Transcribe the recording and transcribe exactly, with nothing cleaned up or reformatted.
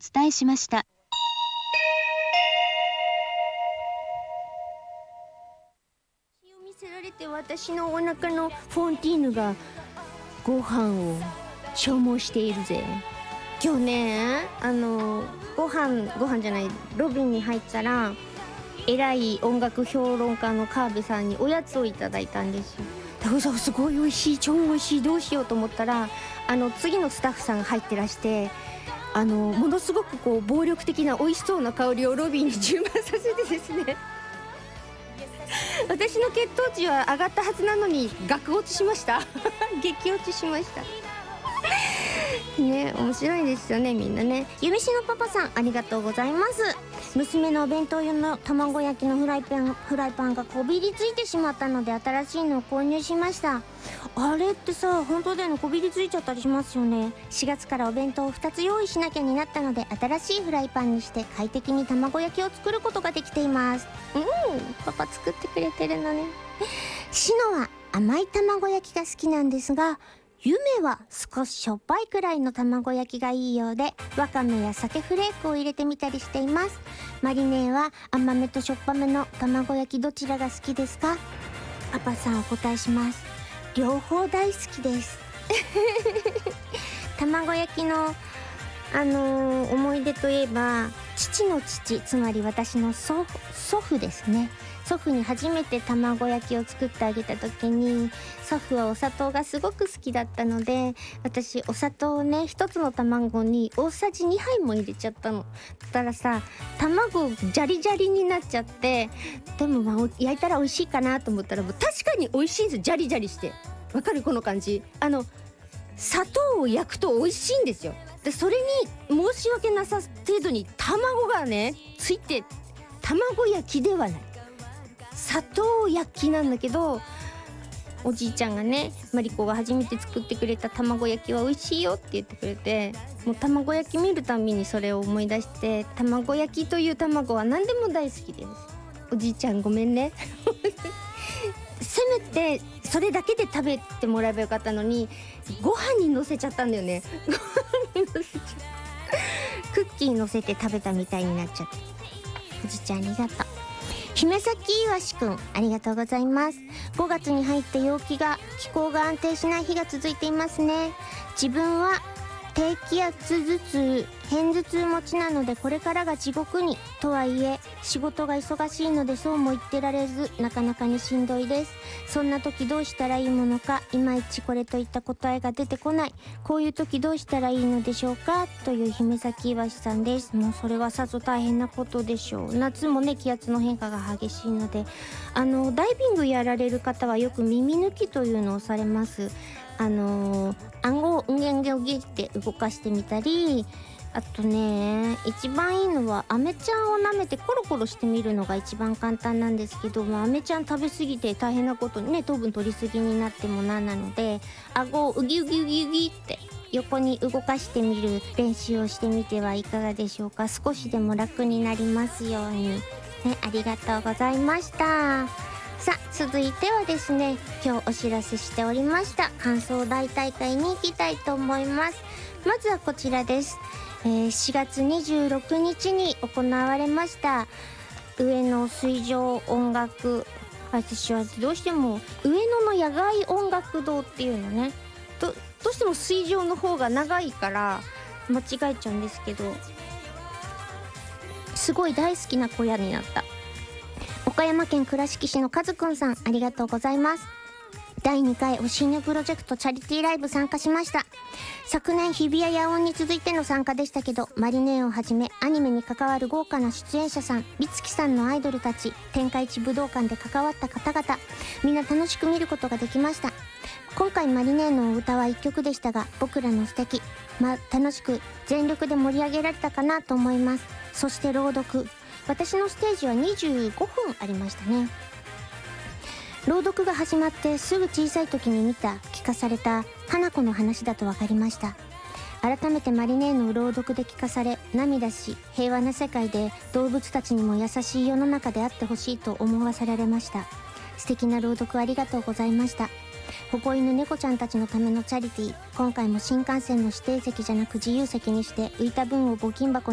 伝えしました。 見せられて私のお腹のフォンティーヌがご飯を消耗しているぜ。今日ね、あのご飯ご飯じゃないロビーに入ったら、偉い音楽評論家の川辺さんにおやつをいただいたんですよ。だからさ、すごい美味しい、超美味しい、どうしようと思ったら、あの次のスタッフさんが入ってらして、あのものすごくこう暴力的な美味しそうな香りをロビーに充満させてですね私の血糖値は上がったはずなのに額落ちしました激落ちしましたね、面白いですよね、みんなね。ゆみしのパパさん、ありがとうございます。娘のお弁当用の卵焼きのフライパンフライパンがこびりついてしまったので、新しいのを購入しました。あれってさ、本当だよね、こびりついちゃったりしますよね。しがつからお弁当をふたつ用意しなきゃになったので、新しいフライパンにして快適に卵焼きを作ることができています。うん、パパ作ってくれてるのね。シノは甘い卵焼きが好きなんですが、ゆめは少ししょっぱいくらいの卵焼きがいいようで、わかめや鮭フレークを入れてみたりしています。マリネは甘めとしょっぱめの卵焼きどちらが好きですか？パパさんお答えします。両方大好きです卵焼きのあのー、思い出といえば、父の父、つまり私の祖父、祖父ですね。祖父に初めて卵焼きを作ってあげた時に、祖父はお砂糖がすごく好きだったので、私お砂糖をね、一つの卵に大さじにはいも入れちゃったの。だったらさ、卵ジャリジャリになっちゃって、でもまあ焼いたら美味しいかなと思ったら、もう確かに美味しいんですよ、ジャリジャリして。わかるこの感じ。あの砂糖を焼くと美味しいんですよ。でそれに申し訳なさ程度に卵がねついて、卵焼きではない、砂糖焼きなんだけど、おじいちゃんがね、マリコが初めて作ってくれた卵焼きは美味しいよって言ってくれて、もう卵焼き見るたびにそれを思い出して、卵焼きという卵は何でも大好きです。おじいちゃんごめんねせめてそれだけで食べてもらえばよかったのに、ご飯に乗せちゃったんだよねご飯に乗せちゃクッキー乗せて食べたみたいになっちゃって、おじちゃんありがとう。姫崎いわしくん、ありがとうございます。ごがつに入って陽気が気候が安定しない日が続いていますね。自分は低気圧頭痛、偏頭痛持ちなのでこれからが地獄に。とはいえ仕事が忙しいのでそうも言ってられず、なかなかにしんどいです。そんな時どうしたらいいものか、いまいちこれといった答えが出てこない。こういう時どうしたらいいのでしょうか、という姫崎いわしさんです。もうそれはさぞ大変なことでしょう。夏もね、気圧の変化が激しいので、あのダイビングやられる方はよく耳抜きというのをされます。あのー、暗号をうんげんげおぎって動かしてみたり、あとね、一番いいのはアメちゃんを舐めてコロコロしてみるのが一番簡単なんですけど、まあ、アメちゃん食べ過ぎて大変なことにね、糖分取りすぎになってもなんなので、顎をウギウギウギウギって横に動かしてみる練習をしてみてはいかがでしょうか。少しでも楽になりますように、ね、ありがとうございました。さあ続いてはですね、今日お知らせしておりました感想大大会に行きたいと思います。まずはこちらです。えー、しがつにじゅうろくにちに行われました上野水上音楽、私はどうしても上野の野外音楽堂っていうのね、どどうしても水上の方が長いから間違えちゃうんですけど、すごい大好きな小屋になった。岡山県倉敷市のカズくんさん、ありがとうございます。だいにかいおしんぬプロジェクトチャリティーライブ参加しました。昨年日比谷野音に続いての参加でしたけど、マリネーをはじめアニメに関わる豪華な出演者さん、美月さんのアイドルたち、天下一武道館で関わった方々、みんな楽しく見ることができました。今回マリネーのお歌はいっきょくでしたが、僕らの素敵、ま、楽しく全力で盛り上げられたかなと思います。そして朗読、私のステージはにじゅうごふんありましたね。朗読が始まってすぐ小さい時に見た聞かされた花子の話だと分かりました。改めてマリネーの朗読で聞かされ、涙し、平和な世界で動物たちにも優しい世の中であってほしいと思わせられました。素敵な朗読ありがとうございました。保護犬猫ちゃんたちのためのチャリティー、今回も新幹線の指定席じゃなく自由席にして浮いた分を募金箱に